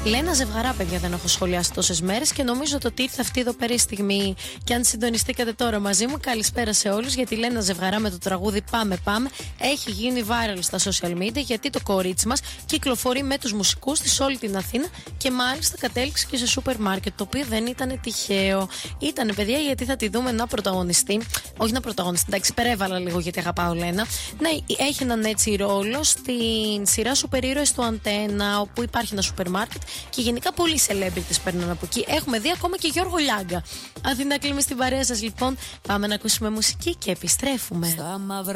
Λένα Ζευγαρά, παιδιά, δεν έχω σχολιάσει τόσες μέρες και νομίζω ότι ήρθε αυτή εδώ πέρα η στιγμή. Και αν συντονιστήκατε τώρα μαζί μου, καλησπέρα σε όλους. Γιατί η Λένα Ζευγαρά με το τραγούδι Πάμε Πάμε έχει γίνει viral στα social media. Γιατί το κορίτσι μας κυκλοφορεί με τους μουσικούς της όλη την Αθήνα και μάλιστα κατέληξε και σε σούπερ μάρκετ. Το οποίο δεν ήταν τυχαίο. Ήτανε, παιδιά, γιατί θα τη δούμε να πρωταγωνιστεί. Όχι να πρωταγωνιστεί, εντάξει, υπερέβαλα λίγο γιατί αγαπάω Λένα. Ναι, έχει έναν έτσι ρόλο στην σειρά σούπερ ήρωες του Αντένα, όπου υπάρχει ένα σούπερ μάρκετ και γενικά πολλοί celebrities παίρνουν από εκεί. Έχουμε δει ακόμα και Γιώργο Λιάγκα. Αθήνα Κλίμη στην παρέα σας, λοιπόν. Πάμε να ακούσουμε μουσική και επιστρέφουμε.